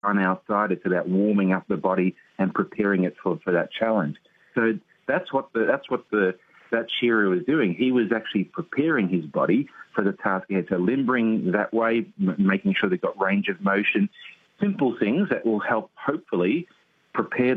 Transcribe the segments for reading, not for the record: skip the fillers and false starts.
run outside. It's about warming up the body and preparing it for that challenge. So that's what that shearer was doing. He was actually preparing his body for the task ahead. So limbering that way, making sure they've got range of motion, simple things that will help hopefully prepare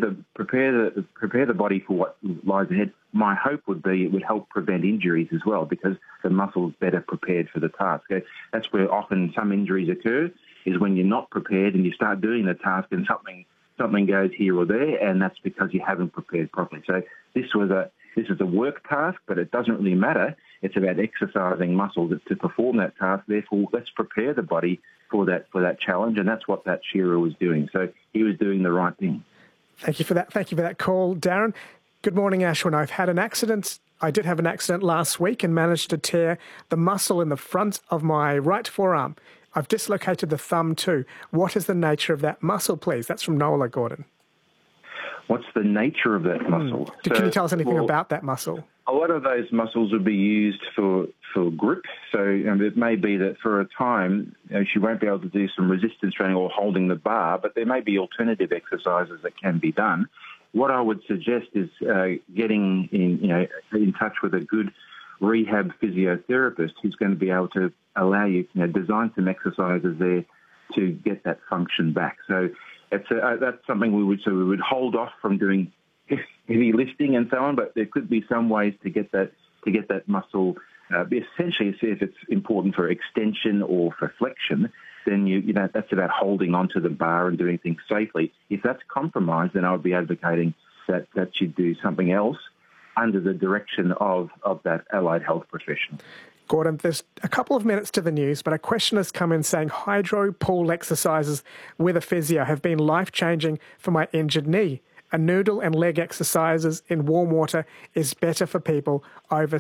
the body for what lies ahead. My hope would be it would help prevent injuries as well, because the muscle's better prepared for the task. That's where often some injuries occur, is when you're not prepared and you start doing the task and something goes here or there, and that's because you haven't prepared properly. So this is a work task, but it doesn't really matter. It's about exercising muscles to perform that task. Therefore, let's prepare the body for that challenge, and that's what that shearer was doing. So he was doing the right thing. Thank you for that. Thank you for that call, Darren. Good morning, Ashwin. I've had an accident. I did have an accident last week and managed to tear the muscle in the front of my right forearm. I've dislocated the thumb too. What is the nature of that muscle, please? That's from Nola Gordon. What's the nature of that muscle? Can you tell us anything about that muscle? A lot of those muscles would be used for grip. So it may be that for a time she won't be able to do some resistance training or holding the bar, but there may be alternative exercises that can be done. What I would suggest is getting in touch with a good rehab physiotherapist who's going to be able to allow you, design some exercises there to get that function back. So that's something we would hold off from doing heavy lifting and so on, but there could be some ways to get that muscle. Essentially, if it's important for extension or for flexion, then that's about holding onto the bar and doing things safely. If that's compromised, then I would be advocating that you do something else under the direction of that allied health professional. Gordon, there's a couple of minutes to the news, but a question has come in saying hydro pool exercises with a physio have been life-changing for my injured knee. A noodle and leg exercises in warm water is better for people over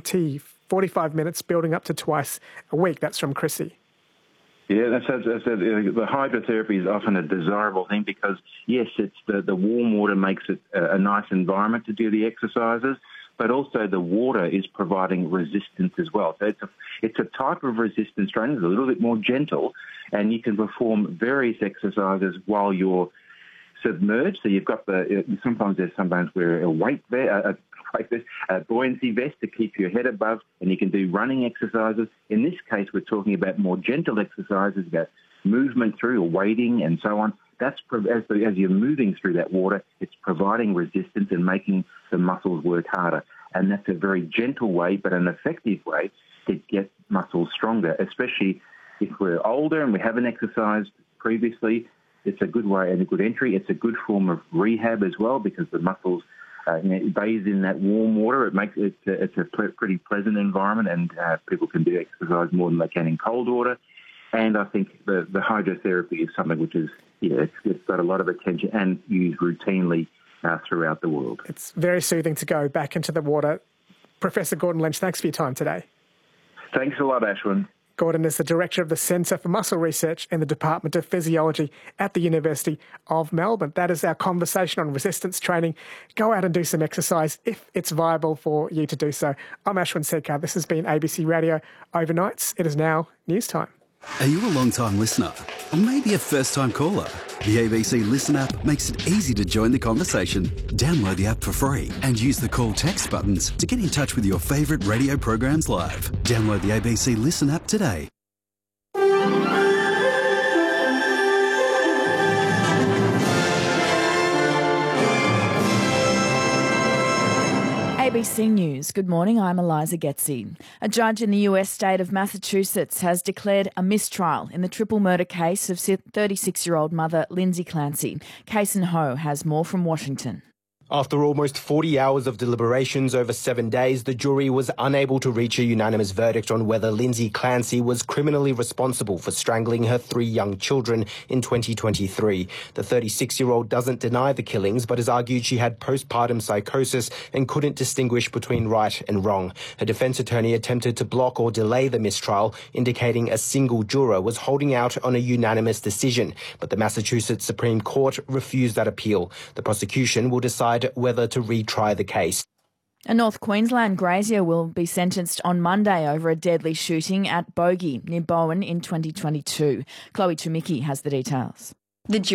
45 minutes, building up to twice a week. That's from Chrissy. Yeah, the hydrotherapy is often a desirable thing because, yes, it's the warm water makes it a nice environment to do the exercises, but also the water is providing resistance as well. So it's a type of resistance training. It's a little bit more gentle, and you can perform various exercises while you're submerged. So you've got sometimes wear a weight vest, a buoyancy vest to keep your head above, and you can do running exercises. In this case, we're talking about more gentle exercises, about movement through or wading and so on. That's as you're moving through that water, it's providing resistance and making the muscles work harder. And that's a very gentle way, but an effective way to get muscles stronger, especially if we're older and we haven't exercised previously. It's a good way and a good entry. It's a good form of rehab as well because the muscles bathe in that warm water. It's a pretty pleasant environment, and people can do exercise more than they can in cold water. And I think the hydrotherapy is something which is, it's got a lot of attention and used routinely throughout the world. It's very soothing to go back into the water. Professor Gordon Lynch, thanks for your time today. Thanks a lot, Ashwin. Gordon is the Director of the Centre for Muscle Research in the Department of Physiology at the University of Melbourne. That is our conversation on resistance training. Go out and do some exercise if it's viable for you to do so. I'm Ashwin Sekar. This has been ABC Radio Overnights. It is now news time. Are you a long-time listener? Or maybe a first-time caller? The ABC Listen app makes it easy to join the conversation. Download the app for free and use the call text buttons to get in touch with your favourite radio programs live. Download the ABC Listen app today. ABC News. Good morning, I'm Eliza Getzi. A judge in the US state of Massachusetts has declared a mistrial in the triple murder case of 36-year-old mother Lindsay Clancy. Kason Ho has more from Washington. After almost 40 hours of deliberations over 7 days, the jury was unable to reach a unanimous verdict on whether Lindsay Clancy was criminally responsible for strangling her 3 young children in 2023. The 36-year-old doesn't deny the killings, but has argued she had postpartum psychosis and couldn't distinguish between right and wrong. Her defense attorney attempted to block or delay the mistrial, indicating a single juror was holding out on a unanimous decision. But the Massachusetts Supreme Court refused that appeal. The prosecution will decide whether to retry the case. A North Queensland grazier will be sentenced on Monday over a deadly shooting at Bogey near Bowen in 2022. Chloe Tumicki has the details. The